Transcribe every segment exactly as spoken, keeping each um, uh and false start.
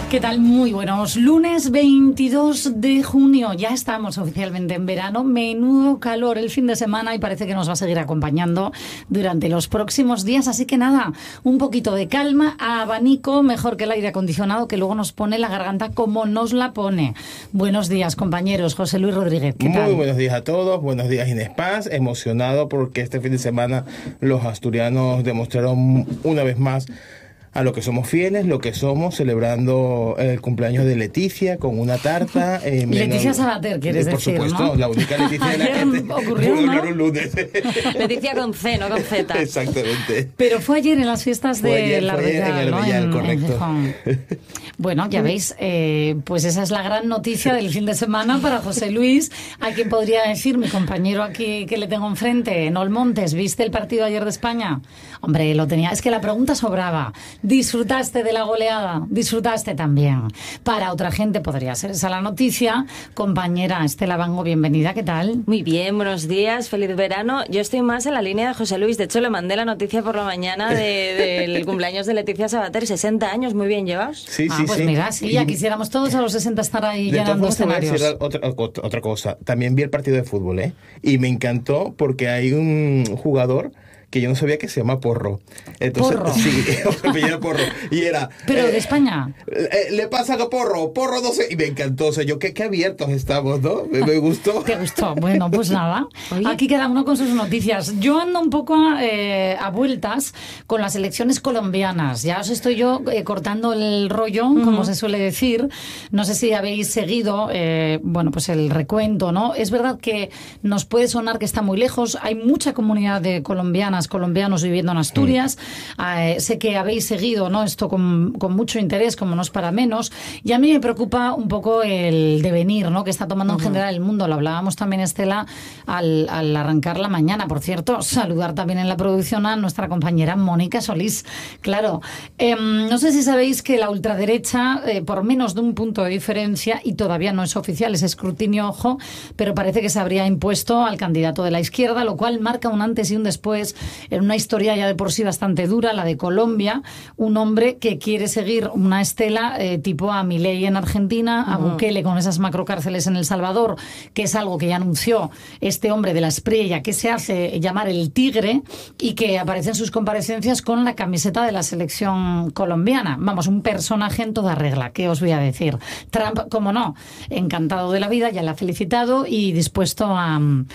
¿Qué tal? Muy buenos. Lunes veintidós de junio. Ya estamos oficialmente en verano. Menudo calor el fin de semana y parece que nos va a seguir acompañando durante los próximos días. Así que nada, un poquito de calma, abanico, mejor que el aire acondicionado, que luego nos pone la garganta como nos la pone. Buenos días, compañeros. José Luis Rodríguez, ¿qué tal? Muy buenos días a todos. Buenos días, Inés Paz. Emocionado porque este fin de semana los asturianos demostraron una vez más a lo que somos fieles, lo que somos, celebrando el cumpleaños de Leticia con una tarta. Eh, Leticia Sabater, quieres por decir, supuesto, ¿no? la única Leticia de la gente. Ocurrió, ¿no? Un lunes. Leticia con C, no con Z. Exactamente. Pero fue ayer en las fiestas Fue de ayer, la fue ayer Real, en el ¿no? Real, En- correcto. en Bueno, ya veis, eh, pues esa es la gran noticia del fin de semana para José Luis, a quien podría decir mi compañero aquí que le tengo enfrente, en Olmontes. ¿Viste el partido ayer de España? Hombre, lo tenía. Es que la pregunta sobraba. ¿Disfrutaste de la goleada? ¿Disfrutaste también? Para otra gente podría ser esa la noticia. Compañera Estela Bango, bienvenida. ¿Qué tal? Muy bien, buenos días, feliz verano. Yo estoy más en la línea de José Luis. De hecho, le mandé la noticia por la mañana de, del cumpleaños de Leticia Sabater. sesenta años, muy bien llevados. Sí, ah, sí, pues sí. mira, sí, ya quisiéramos todos a los sesenta estar ahí De todas llenando formas, te voy a escenarios. decir otra, otra, otra cosa. También vi el partido de fútbol, ¿eh? Y me encantó porque hay un jugador que yo no sabía que se llama Porro. Entonces, ¿Porro? Sí, se apellida Porro. Y era... Pero eh, de España. eh, le pasa a Porro, Porro no sé. Y me encantó. O sea, yo qué, qué abiertos estamos, ¿no? Me, me gustó. ¿Te gustó? Bueno, pues nada. Oye. Aquí cada uno con sus noticias. Yo ando un poco eh, a vueltas con las elecciones colombianas. Ya os estoy yo eh, cortando el rollo, como se suele decir. No sé si habéis seguido, eh, bueno, pues el recuento, ¿no? Es verdad que nos puede sonar que está muy lejos. Hay mucha comunidad de colombianas, colombianos viviendo en Asturias. Eh, sé que habéis seguido, ¿no? Esto con, con mucho interés, como no es para menos. Y a mí me preocupa un poco el devenir, ¿no? Que está tomando en general el mundo. Lo hablábamos también, Estela, al, al arrancar la mañana. Por cierto, saludar también en la producción a nuestra compañera Mónica Solís. Claro, eh, no sé si sabéis que la ultraderecha, eh, por menos de un punto de diferencia, y todavía no es oficial, es escrutinio, ojo, pero parece que se habría impuesto al candidato de la izquierda, lo cual marca un antes y un después en una historia ya de por sí bastante dura, la de Colombia. Un hombre que quiere seguir una estela eh, tipo a Milei en Argentina, a Bukele con esas macrocárceles en El Salvador, que es algo que ya anunció este hombre de la Espriella, que se hace llamar el Tigre y que aparece en sus comparecencias con la camiseta de la selección colombiana. Vamos, un personaje en toda regla, ¿qué os voy a decir? Trump, como no, encantado de la vida, ya la ha felicitado y dispuesto a,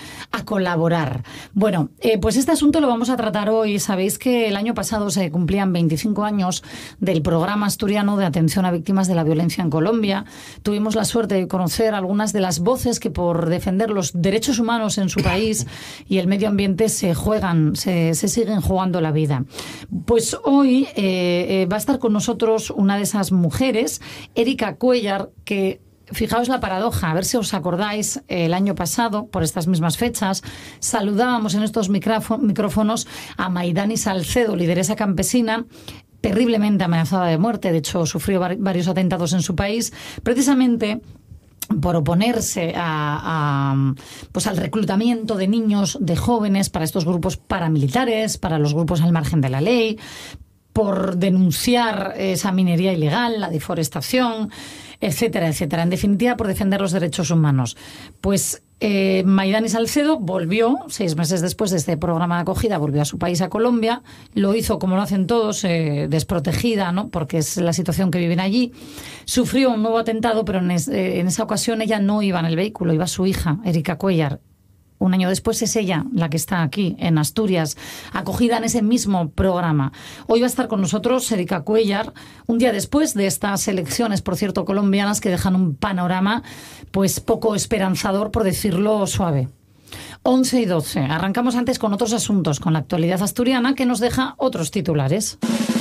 a colaborar. Bueno, eh, pues este asunto lo vamos a tratar hoy. Sabéis que el año pasado se cumplían veinticinco años del programa asturiano de atención a víctimas de la violencia en Colombia. Tuvimos la suerte de conocer algunas de las voces que por defender los derechos humanos en su país y el medio ambiente se juegan, se, se siguen jugando la vida. Pues hoy eh, eh, va a estar con nosotros una de esas mujeres, Erika Cuellar, que... Fijaos la paradoja, a ver si os acordáis, el año pasado, por estas mismas fechas, saludábamos en estos micrófo- micrófonos a Maidani Salcedo, lideresa campesina, terriblemente amenazada de muerte. De hecho, sufrió var- varios atentados en su país, precisamente por oponerse a, a, pues al reclutamiento de niños, de jóvenes para estos grupos paramilitares, para los grupos al margen de la ley, por denunciar esa minería ilegal, la deforestación, etcétera, etcétera. En definitiva, por defender los derechos humanos. Pues eh, Maidani Salcedo volvió, seis meses después de este programa de acogida, volvió a su país, a Colombia. Lo hizo, como lo hacen todos, eh, desprotegida, ¿no? Porque es la situación que viven allí. Sufrió un nuevo atentado, pero en, es, eh, en esa ocasión ella no iba en el vehículo, iba su hija, Erika Cuellar. Un año después es ella la que está aquí, en Asturias, acogida en ese mismo programa. Hoy va a estar con nosotros Erika Cuellar, un día después de estas elecciones, por cierto, colombianas, que dejan un panorama pues poco esperanzador, por decirlo suave. once y doce. Arrancamos antes con otros asuntos, con la actualidad asturiana, que nos deja otros titulares.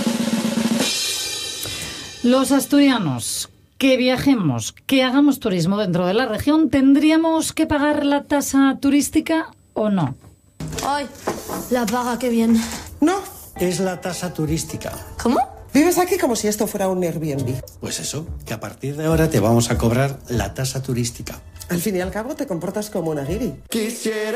Los asturianos que viajemos, que hagamos turismo dentro de la región, ¿tendríamos que pagar la tasa turística o no? Ay, la paga, qué bien. No, es la tasa turística. ¿Cómo? Vives aquí como si esto fuera un Airbnb. Pues eso, que a partir de ahora te vamos a cobrar la tasa turística. Al fin y al cabo te comportas como una guiri. Quisiera